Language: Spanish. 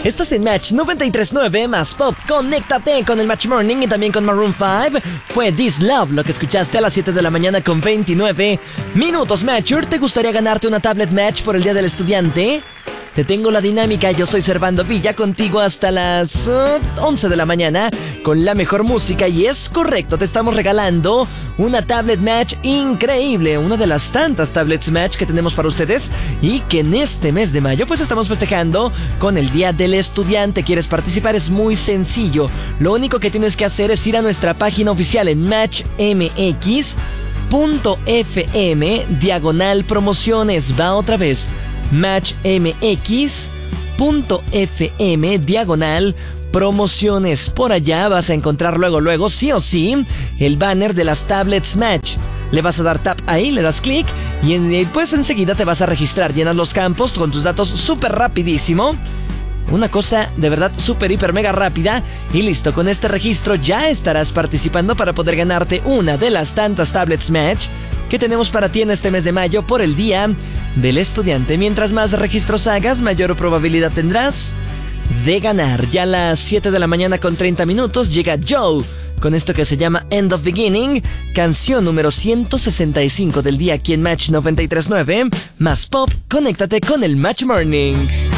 Estás en Match 93.9 más Pop. Conéctate con el Match Morning y también con Maroon 5. Fue This Love lo que escuchaste a las 7 de la mañana con 29 minutos. Matcher, ¿te gustaría ganarte una tablet Match por el Día del Estudiante? Te tengo la dinámica, yo soy Servando Villa, contigo hasta las 11 de la mañana con la mejor música. Y es correcto, te estamos regalando una tablet Match increíble, una de las tantas tablets Match que tenemos para ustedes y que en este mes de mayo pues estamos festejando con el Día del Estudiante. ¿Quieres participar? Es muy sencillo, lo único que tienes que hacer es ir a nuestra página oficial en matchmx.fm/promociones. Va otra vez, matchmx.fm/promociones. Por allá vas a encontrar luego, sí o sí, el banner de las tablets Match. Le vas a dar tap ahí, le das clic y pues enseguida te vas a registrar. Llenas los campos con tus datos súper rapidísimo. Una cosa de verdad súper, hiper, mega rápida. Y listo, con este registro ya estarás participando para poder ganarte una de las tantas tablets Match que tenemos para ti en este mes de mayo por el Día del Estudiante. Mientras más registros hagas, mayor probabilidad tendrás de ganar. Ya a las 7 de la mañana con 30 minutos llega Joe con esto que se llama End of Beginning, canción número 165 del día aquí en Match 93.9 más Pop. Conéctate con el Match Morning.